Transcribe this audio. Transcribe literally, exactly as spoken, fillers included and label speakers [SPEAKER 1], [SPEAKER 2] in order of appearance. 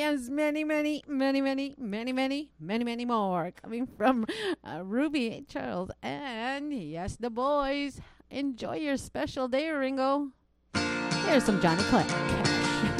[SPEAKER 1] There's many, many, many, many, many, many, many, many more coming from uh, Ruby Charles. And yes, the boys. Enjoy your special day, Ringo. Here's some Johnny Cash.